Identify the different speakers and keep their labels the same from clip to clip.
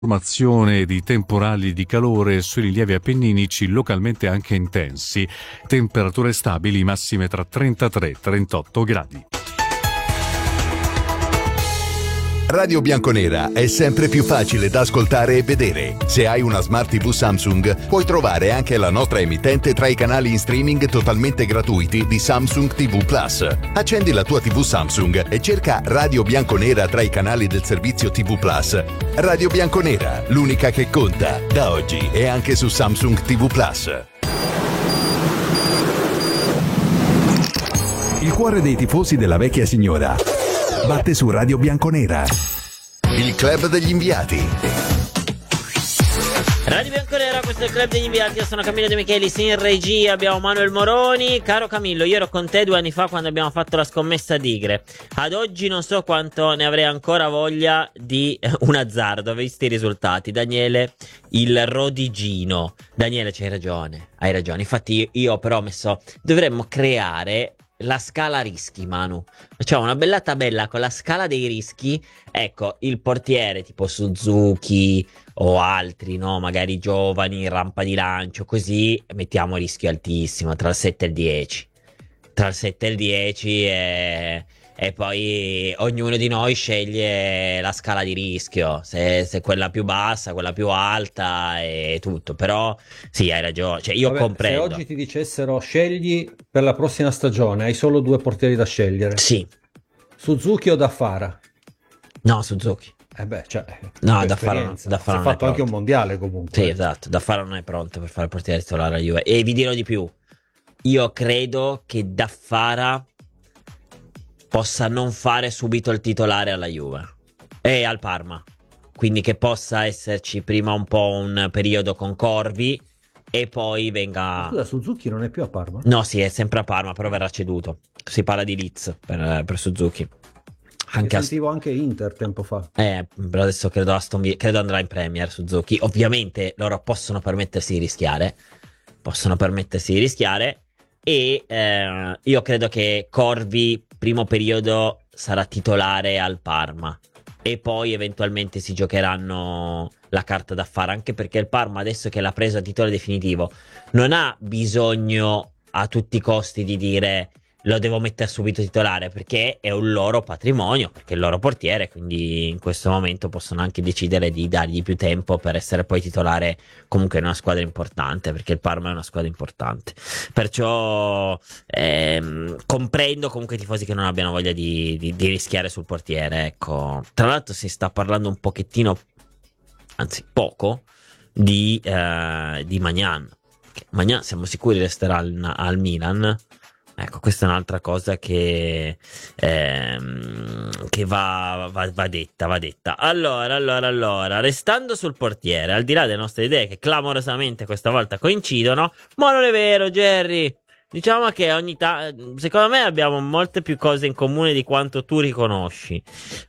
Speaker 1: formazione di temporali di calore sui rilievi appenninici localmente anche intensi, temperature stabili massime tra 33 e 38 gradi.
Speaker 2: Radio Bianconera è sempre più facile da ascoltare e vedere. Se hai una Smart TV Samsung, puoi trovare anche la nostra emittente tra i canali in streaming totalmente gratuiti di Samsung TV Plus. Accendi la tua TV Samsung e cerca Radio Bianconera tra i canali del servizio TV Plus. Radio Bianconera, l'unica che conta, da oggi e anche su Samsung TV Plus. Il cuore dei tifosi della vecchia signora batte su Radio Bianconera. Il club degli inviati.
Speaker 3: Radio Bianconera, questo è il club degli inviati. Io sono Camillo De Michelis, in regia abbiamo Manuel Moroni. Caro Camillo, io ero con te 2 anni fa quando abbiamo fatto la scommessa tigre. Ad oggi non so quanto ne avrei ancora voglia di un azzardo, visti i risultati. Daniele, il rodigino. Daniele, c'hai ragione, hai ragione. Infatti io però ho messo, dovremmo creare la scala rischi, Manu. Facciamo una bella tabella con la scala dei rischi. Ecco, il portiere tipo Suzuki o altri, no? Magari giovani, rampa di lancio, così mettiamo rischio altissimo, tra il 7 e il 10. Tra il 7 e il 10 e poi ognuno di noi sceglie la scala di rischio, se quella più bassa, quella più alta e tutto. Però sì, hai ragione, cioè io comprendo.
Speaker 4: Se oggi ti dicessero scegli per la prossima stagione, hai solo 2 portieri da scegliere.
Speaker 3: Sì.
Speaker 4: Suzuki o Daffara?
Speaker 3: No, Suzuki.
Speaker 4: No,
Speaker 3: Daffara non
Speaker 4: ha fatto anche un mondiale comunque.
Speaker 3: Sì, esatto, Daffara non è pronto per fare il portiere titolare alla Juve. E vi dirò di più, io credo che Daffara possa non fare subito il titolare alla Juve e al Parma, quindi che possa esserci prima un po' un periodo con Corvi e poi venga...
Speaker 4: Scusa, Suzuki non è più a Parma?
Speaker 3: No, sì, è sempre a Parma, però verrà ceduto. Si parla di Leeds per Suzuki.
Speaker 4: Sentivo anche Inter tempo fa.
Speaker 3: Però adesso credo andrà in Premier Suzuki. Ovviamente loro possono permettersi di rischiare, e io credo che Corvi primo periodo sarà titolare al Parma e poi eventualmente si giocheranno la carta da fare, anche perché il Parma adesso che l'ha preso a titolo definitivo non ha bisogno a tutti i costi di dire lo devo mettere subito titolare, perché è un loro patrimonio, perché è il loro portiere, quindi in questo momento possono anche decidere di dargli più tempo per essere poi titolare comunque in una squadra importante, perché il Parma è una squadra importante. Perciò comprendo comunque i tifosi che non abbiano voglia di rischiare sul portiere, ecco. Tra l'altro si sta parlando un pochettino, anzi poco, di Maignan. Maignan siamo sicuri resterà al Milan. Ecco, questa è un'altra cosa che va detta. Allora, restando sul portiere, al di là delle nostre idee che clamorosamente questa volta coincidono, ma non è vero, Jerry. Diciamo che secondo me abbiamo molte più cose in comune di quanto tu riconosci.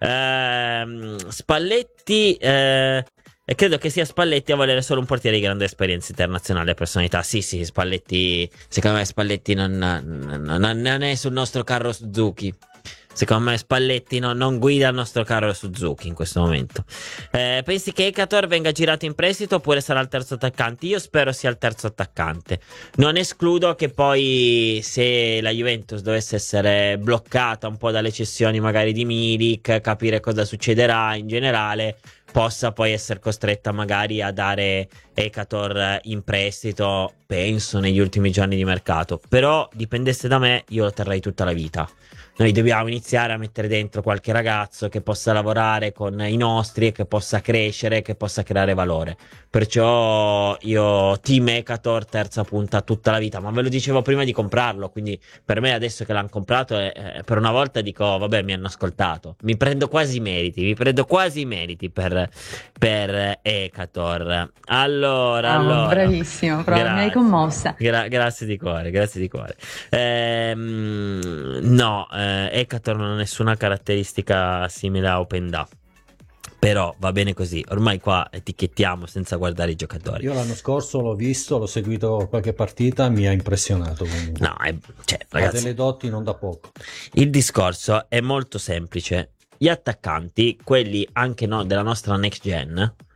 Speaker 3: Spalletti, e credo che sia Spalletti a volere solo un portiere di grande esperienza internazionale e personalità. Sì, Spalletti. Secondo me Spalletti non è sul nostro carro Suzuki. Secondo me Spalletti non guida il nostro carro Suzuki in questo momento. Pensi che Ekator venga girato in prestito oppure sarà il terzo attaccante? Io spero sia il terzo attaccante. Non escludo che poi, se la Juventus dovesse essere bloccata un po' dalle cessioni magari di Milik, capire cosa succederà in generale, possa poi essere costretta magari a dare Ekator in prestito, penso negli ultimi giorni di mercato. Però dipendesse da me, io lo terrei tutta la vita. Noi dobbiamo iniziare a mettere dentro qualche ragazzo che possa lavorare con i nostri e che possa crescere, che possa creare valore. Perciò io team Ekator terza punta tutta la vita, ma ve lo dicevo prima di comprarlo, quindi per me adesso che l'hanno comprato per una volta dico vabbè, mi hanno ascoltato, mi prendo quasi i meriti per Ekator. Allora
Speaker 5: bravissimo, mi hai commossa.
Speaker 3: Grazie di cuore. No, Ekator non ha nessuna caratteristica simile a Openda, però va bene così. Ormai qua etichettiamo senza guardare i giocatori.
Speaker 4: Io l'anno scorso l'ho visto, l'ho seguito qualche partita, mi ha impressionato comunque.
Speaker 3: No, ragazzi,
Speaker 4: ha delle doti non da poco.
Speaker 3: Il discorso è molto semplice. Gli attaccanti, quelli anche della nostra next gen,